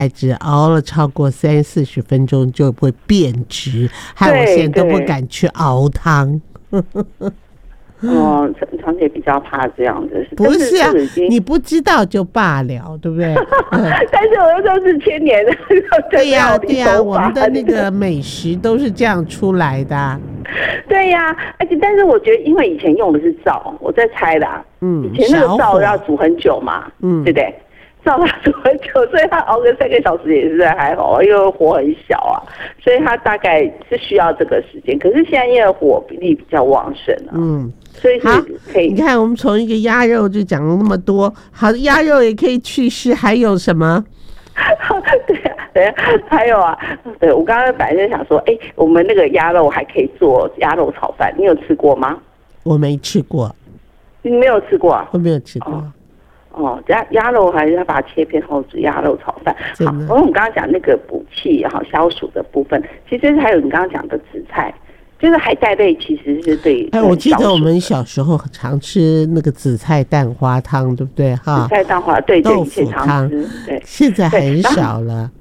质熬了超过30-40分钟就会变质，害我现在都不敢去熬汤。 长姐比较怕这样子， 不是啊，你不知道就罢了，对不对？ 但是我又说是千年的， 对呀，对呀，我们的那个美食都是这样出来的。 对呀，而且但是我觉得，因为以前用的是灶，我在猜的啊，以前那个灶要煮很久嘛，对不对？灶它煮很久，所以它熬个3个小时也是还好，因为火很小啊，所以它大概是需要这个时间。可是现在因为火力比较旺盛啊，所以是可以。 你看，我们从一个鸭肉就讲了那么多，好，鸭肉也可以去湿，还有什么？ 对啊，还有啊，对我刚刚本来就想说，我们那个鸭肉还可以做鸭肉炒饭，你有吃过吗？ 我没吃过。 你没有吃过啊？ 我没有吃过。 鸭肉还是要把它切片后煮鸭肉炒饭。好，我们刚刚讲那个补气消暑的部分，其实还有你刚刚讲的紫菜，就是海带类，其实是对。 我记得我们小时候常吃那个紫菜蛋花汤，对不对？ 紫菜蛋花，对， 豆腐汤，对，现在很少了。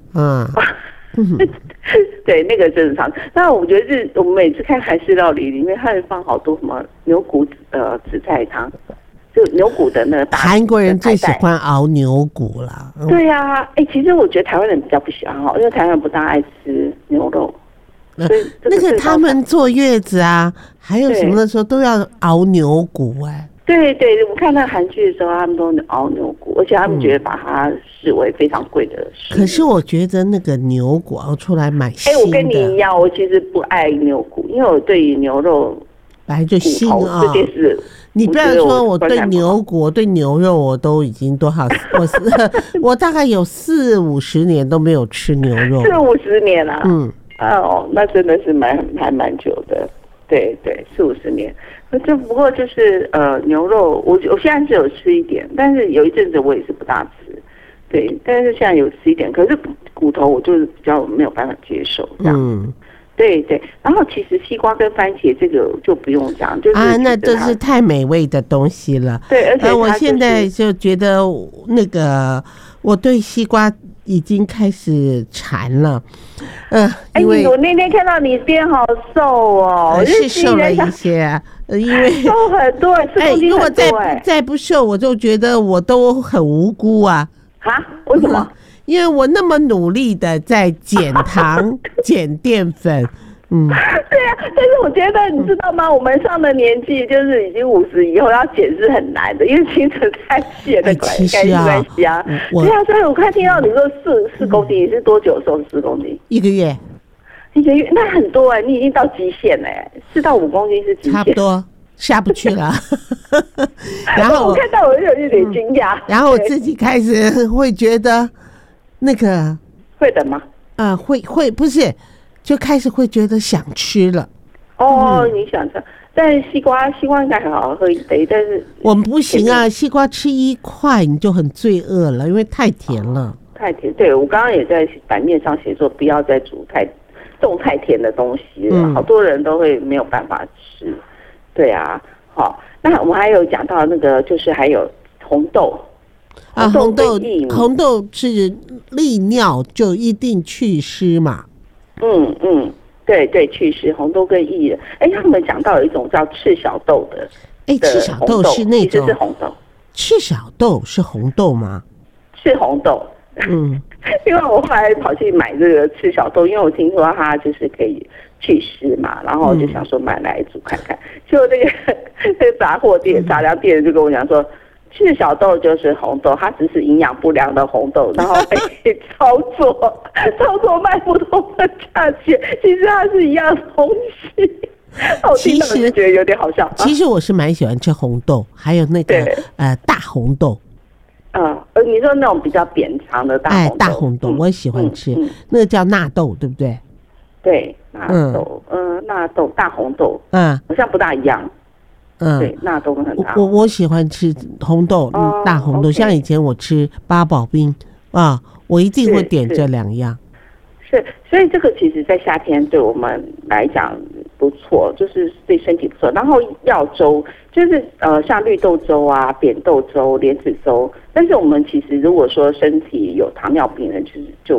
对，那个真的常。那我觉得我们每次看韩式料理里面，它会放好多什么牛骨紫菜汤。就牛骨的那个大， 韩国人最喜欢熬牛骨了。 对呀，其实我觉得台湾人比较不喜欢因为台湾人不大爱吃牛肉。 那个他们坐月子啊，还有什么的时候都要熬牛骨对，我看那韩剧的时候，他们都熬牛骨，而且他们觉得把它视为非常贵的食物。 可是我觉得那个牛骨熬出来蛮腥的。 我跟你一样，我其实不爱牛骨，因为我对于牛肉本来就腥啊。 这件事。 你不要说我对牛骨、对牛肉，我都已经多少，我大概有40-50年都没有吃牛肉。 40-50年啊？那真的是还蛮久的。对，40-50年。不过就是牛肉，我现在是有吃一点，但是有一阵子我也是不大吃。对，但是现在有吃一点，可是骨头我就是比较没有办法接受这样。对，然后其实西瓜跟番茄这个就不用讲，就是那这是太美味的东西了。 对，而且我现在就觉得那个我对西瓜已经开始馋了。因为我那天看到你变好瘦哦， 是瘦了一些，因为瘦很多，4公斤如果很多再不瘦，我就觉得我都很无辜啊。 为什么？ 因为我那么努力的在减糖、减淀粉， 对啊，但是我觉得你知道吗？我们上了年纪，就是已经50以后要减是很难的，因为新陈代谢的关系啊。对啊，所以我看听到你说4公斤，你是多久瘦4公斤 ？1个月。 1个月那很多你已经到极限4到5公斤是极限， 差不多下不去了。然后我看到我有一点惊讶， 然后我自己开始会觉得。那个会的吗？ 会不是，就开始会觉得想吃了。 你想吃，但是西瓜应该很好喝一杯，但是我们不行啊，西瓜吃1块你就很罪恶了，因为太甜了。 太甜，对，我刚刚也在版面上写说不要再煮种太甜的东西了，好多人都会没有办法吃。对啊，好，那我们还有讲到那个，就是还有红豆。 红豆是利尿，就一定祛湿嘛。 对，祛湿，红豆跟薏仁。他们讲到有一种叫赤小豆的。 赤小豆是那种。 是红豆。 赤小豆是红豆吗？ 是红豆。因为我后来跑去买这个赤小豆，因为我听说它就是可以祛湿嘛，然后我就想说买来煮看看。结果那个杂粮店就跟我讲说。赤小豆就是红豆，它只是营养不良的红豆，然后被操作卖不同的价钱，其实它是一样的东西。我听到就觉得有点好笑。 其实我是蛮喜欢吃红豆，还有那个大红豆。 你说那种比较扁长的大红豆， 大红豆我也喜欢吃，那个叫纳豆，对不对？ 对，纳豆大红豆，好像不大一样。对，纳豆很大。 我喜欢吃红豆，大红豆。像以前我吃八宝冰我一定会点这2样。 是，所以这个其实在夏天对我们来讲， 不错，就是对身体不错。然后药粥就是像绿豆粥啊、扁豆粥、莲子粥。但是我们其实如果说身体有糖尿病的，就